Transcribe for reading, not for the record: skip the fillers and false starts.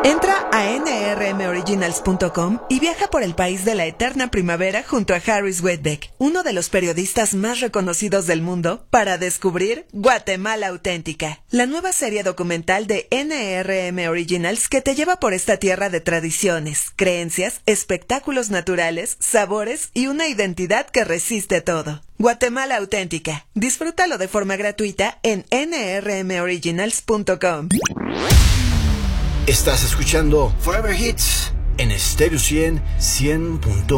Entra a nrmoriginals.com y viaja por el país de la eterna primavera junto a Harris Whitbeck, uno de los periodistas más reconocidos del mundo, para descubrir Guatemala Auténtica, la nueva serie documental de NRM Originals que te lleva por esta tierra de tradiciones, creencias, espectáculos naturales, sabores y una identidad que resiste todo. Guatemala Auténtica. Disfrútalo de forma gratuita en nrmoriginals.com. Estás escuchando Forever Hits en Stereo 100.1.